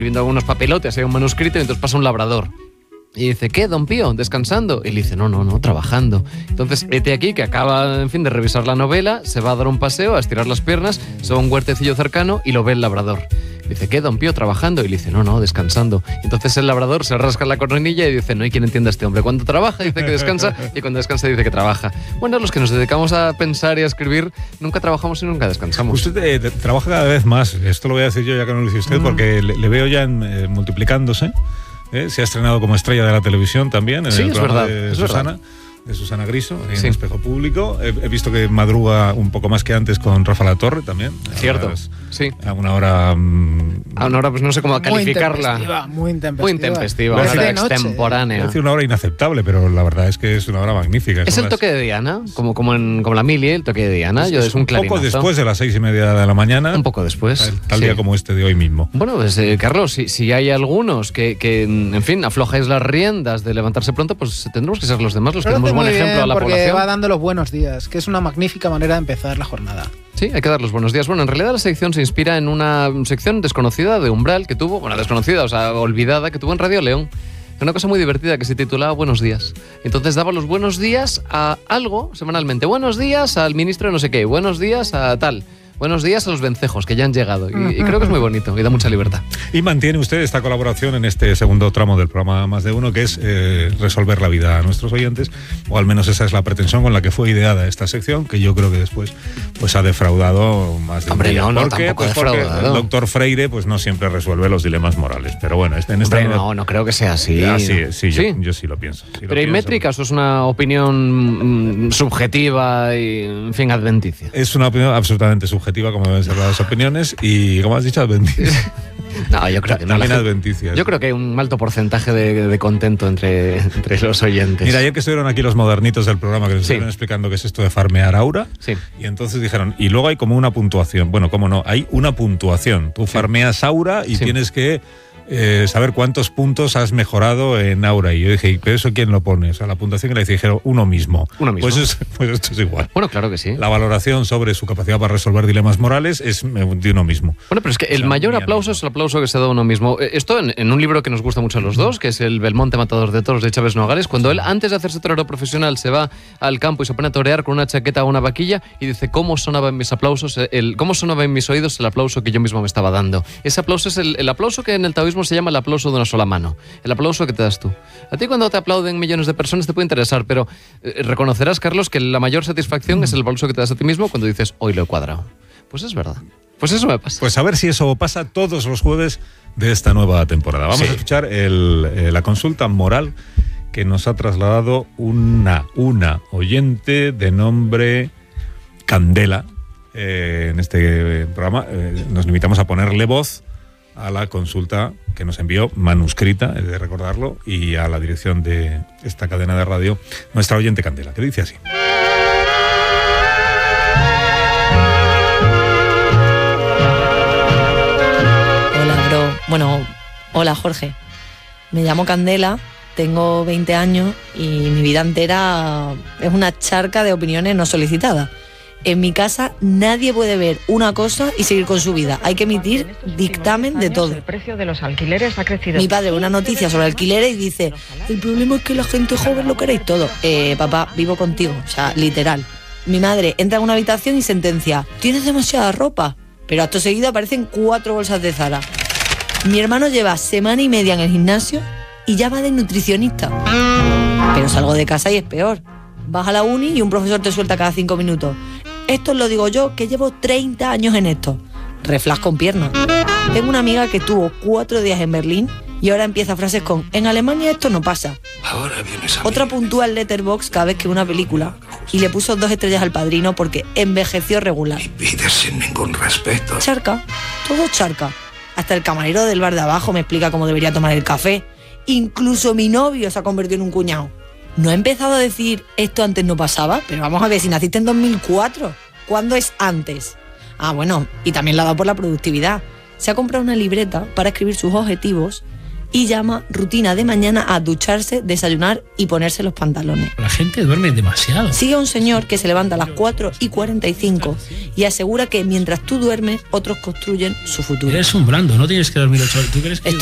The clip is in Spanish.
escribiendo algunos papelotes, hay un manuscrito, y entonces pasa un labrador. Y dice, ¿qué, don Pío? ¿Descansando? Y le dice, no, trabajando. Entonces, hete aquí, que acaba, en fin, de revisar la novela, se va a dar un paseo, a estirar las piernas, se va a un huertecillo cercano y lo ve el labrador. Dice, ¿qué, don Pío? ¿Trabajando? Y le dice, no, descansando. Entonces el labrador se rasca la coronilla y dice, no hay quien entienda a este hombre. Cuando trabaja dice que descansa y cuando descansa dice que trabaja. Bueno, los que nos dedicamos a pensar y a escribir, nunca trabajamos y nunca descansamos. Usted trabaja cada vez más. Esto lo voy a decir yo ya que no lo dice usted, porque le veo ya multiplicándose. Se ha estrenado como estrella de la televisión también en el programa de Susana Griso, en Espejo Público. He visto que madruga un poco más que antes con Rafa Latorre también. Cierto, sí. A una hora... A una hora, pues no sé cómo calificarla. Muy intempestiva. Una hora extemporánea. Es decir, una hora inaceptable, pero la verdad es que es una hora magnífica. Es el toque de Diana, como la Mili, el toque de Diana. Es un clarinazo. Un poco después de las 6:30 de la mañana. Un poco después. Tal día como este de hoy mismo. Bueno, pues Carlos, si hay algunos que, en fin, aflojáis las riendas de levantarse pronto, pues tendremos que ser los demás los que demos buen ejemplo a la población. Porque va dando los buenos días, que es una magnífica manera de empezar la jornada. Sí, hay que dar los buenos días. Bueno, en realidad la sección se inspira en una sección desconocida de Umbral que tuvo, desconocida, olvidada, que tuvo en Radio León. Una cosa muy divertida que se titulaba Buenos días. Entonces daba los buenos días a algo semanalmente. Buenos días al ministro de no sé qué, buenos días a tal. Buenos días a los vencejos que ya han llegado y creo que es muy bonito y da mucha libertad. Y mantiene usted esta colaboración en este segundo tramo del programa Más de Uno, que es resolver la vida a nuestros oyentes, o al menos esa es la pretensión con la que fue ideada esta sección, que yo creo que después pues ha defraudado más de un día. Porque el doctor Freire pues no siempre resuelve los dilemas morales, pero bueno, no creo que sea así. Yo sí lo pienso. Pero hay métricas o es una opinión subjetiva y, en fin, adventicia. Es una opinión absolutamente subjetiva, como deben ser las opiniones, y como has dicho, adventicia. No, yo creo que no. También adventicias. Yo creo que hay un alto porcentaje de contento entre los oyentes. Mira, ayer que estuvieron aquí los modernitos del programa, que nos estuvieron explicando qué es esto de farmear aura, y entonces dijeron, y luego hay como una puntuación. Bueno, ¿cómo no? Hay una puntuación. Tú farmeas aura y tienes que saber cuántos puntos has mejorado en aura. Y yo dije, ¿pero eso quién lo pone? O sea, la puntuación que le dijeron, uno mismo. Pues esto es igual. Bueno, claro que sí. La valoración sobre su capacidad para resolver dilemas morales es de uno mismo. Bueno, pero es que el mayor aplauso es el aplauso que se da a uno mismo. Esto en un libro que nos gusta mucho a los dos, que es el Belmonte Matador de Toros de Chávez Nogales, cuando él, antes de hacerse torero profesional, se va al campo y se pone a torear con una chaqueta o una vaquilla y dice, ¿cómo sonaba en mis aplausos, cómo sonaba en mis oídos el aplauso que yo mismo me estaba dando? Ese aplauso es el aplauso que en el taoísmo se llama el aplauso de una sola mano, el aplauso que te das tú. A ti cuando te aplauden millones de personas te puede interesar, pero reconocerás, Carlos, que la mayor satisfacción es el aplauso que te das a ti mismo cuando dices, hoy lo he cuadrado. Pues es verdad. Pues eso me pasa. Pues a ver si eso pasa todos los jueves de esta nueva temporada. Vamos a escuchar la consulta moral que nos ha trasladado una oyente de nombre Candela. En este programa nos limitamos a ponerle voz a la consulta que nos envió manuscrita, he de recordarlo, y a la dirección de esta cadena de radio, nuestra oyente Candela, que dice así. Hola, bro. Bueno, hola, Jorge. Me llamo Candela, tengo 20 años y mi vida entera es una charca de opiniones no solicitadas. En mi casa nadie puede ver una cosa y seguir con su vida. Hay que emitir dictamen de todo. El precio de los alquileres ha crecido. Mi padre ve una noticia sobre alquileres y dice, el problema es que la gente joven lo queréis todo. Papá, vivo contigo, o sea, literal. Mi madre entra en una habitación y sentencia, tienes demasiada ropa. Pero acto seguido aparecen 4 bolsas de Zara. Mi hermano lleva semana y media en el gimnasio y ya va de nutricionista. Pero salgo de casa y es peor. Vas a la uni y un profesor te suelta cada 5 minutos. Esto lo digo yo, que llevo 30 años en esto. Reflas con piernas. Tengo una amiga que tuvo 4 días en Berlín y ahora empieza frases con en Alemania esto no pasa. Ahora vienes a Otra puntúa en Letterboxd cada vez que ve una película y le puso 2 estrellas al Padrino porque envejeció regular. Y pides sin ningún respeto. Charca, todo charca. Hasta el camarero del bar de abajo me explica cómo debería tomar el café. Incluso mi novio se ha convertido en un cuñado. No he empezado a decir esto antes no pasaba, pero vamos a ver, si naciste en 2004, ¿cuándo es antes? Bueno, y también la ha dado por la productividad. Se ha comprado una libreta para escribir sus objetivos y llama rutina de mañana a ducharse, desayunar y ponerse los pantalones. La gente duerme demasiado. Sigue a un señor que se levanta a las 4:45 y asegura que mientras tú duermes, otros construyen su futuro. Eres un blando, no tienes que dormir 8 horas. ¿Tú crees que